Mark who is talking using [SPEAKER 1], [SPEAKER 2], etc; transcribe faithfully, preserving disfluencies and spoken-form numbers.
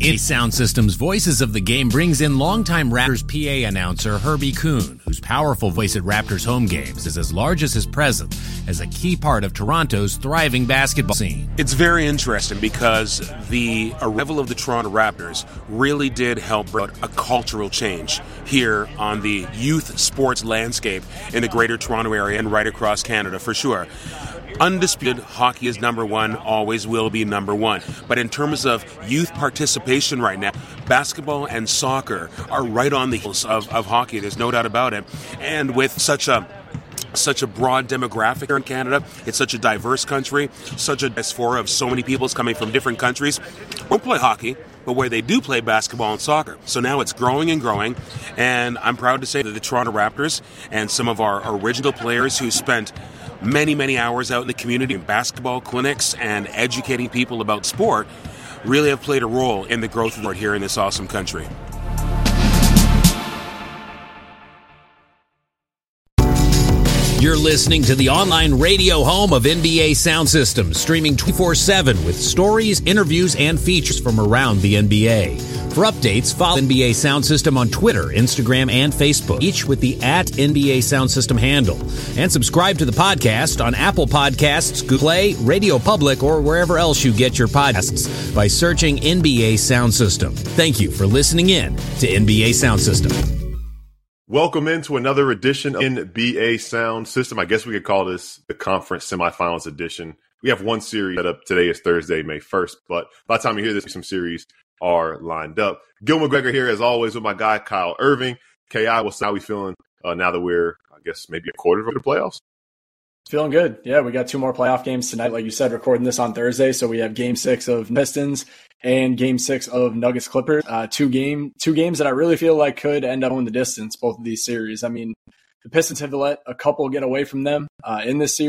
[SPEAKER 1] In Sound Systems Voices of the Game brings in longtime Raptors P A announcer Herbie Kuhn, whose powerful voice at Raptors home games is as large as his presence as a key part of Toronto's thriving basketball scene.
[SPEAKER 2] It's very interesting because the arrival of the Toronto Raptors really did help bring about a cultural change here on the youth sports landscape in the greater Toronto area and right across Canada for sure. Undisputed, hockey is number one, always will be number one. But in terms of youth participation right now, basketball and soccer are right on the heels of, of hockey. There's no doubt about it. And with such a such a broad demographic here in Canada, it's such a diverse country, such a diaspora of so many peoples coming from different countries, won't play hockey, but where they do play basketball and soccer. So now it's growing and growing, and I'm proud to say that the Toronto Raptors and some of our original players who spent many, many hours out in the community in basketball clinics and educating people about sport really have played a role in the growth of sport here in this awesome country.
[SPEAKER 1] You're listening to the online radio home of N B A Sound Systems, streaming twenty-four seven with stories, interviews, and features from around the N B A. For updates, follow N B A Sound System on Twitter, Instagram, and Facebook, each with the at N B A Sound System handle. And subscribe to the podcast on Apple Podcasts, Google Play, Radio Public, or wherever else you get your podcasts by searching N B A Sound System. Thank you for listening in to N B A Sound System.
[SPEAKER 3] Welcome into another edition of N B A Sound System. I guess we could call this the conference semifinals edition. We have one series set up. Today is Thursday, May first, but by the time you hear this, some series are lined up. Gil McGregor here, as always, with my guy, Kyle Irving. K I, what's how we feeling uh, now that we're, I guess, maybe a quarter of the playoffs?
[SPEAKER 4] Feeling good. Yeah, we got two more playoff games tonight. Like you said, recording this on Thursday. So we have game six of Pistons and game six of Nuggets Clippers. Uh, two game, two games that I really feel like could end up going the distance, both of these series. I mean, the Pistons have let a couple get away from them uh, in this series.